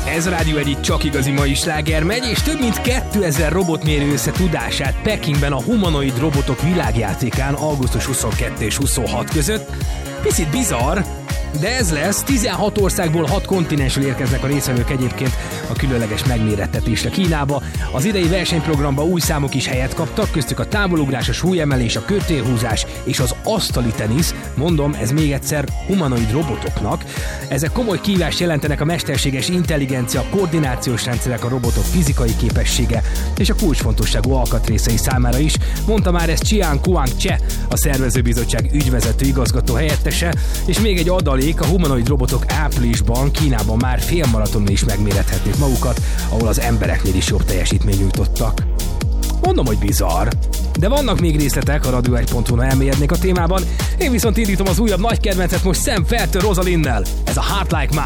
Ez a Rádió egyik csak igazi mai sláger megy, és több mint 2000 robot méri össze tudását Pekingben a humanoid robotok világjátékán augusztus 22 és 26 között. Picit bizarr, de ez lesz. 16 országból 6 kontinensről érkeznek a részvevők egyébként a különleges megmérettetésre Kínába. Az idei versenyprogramba új számok is helyet kaptak, köztük a távolugrás, a súlyemelés, a kötélhúzás és az asztali tenisz. Mondom, ez még egyszer humanoid robotoknak. Ezek komoly kihívást jelentenek a mesterséges intelligencia, a koordinációs rendszerek, a robotok fizikai képessége és a kulcsfontosságú alkatrészei számára is. Mondta már ezt Chiang Kuang-che, a szervezőbizottság ügyvezető igazgató helyettese, és még egy adalék, a humanoid robotok áprilisban Kínában már félmaratonon is megmérethették magukat, ahol az embereknél is jobb teljesítményt nyújtottak. Mondom, hogy bizarr, de vannak még részletek a radio1.hu-n, ha elmélyednék a témában. Én viszont indítom az újabb nagy kedvencet most Sam Feltől Rosalinnel. Ez a Heart Like Mine.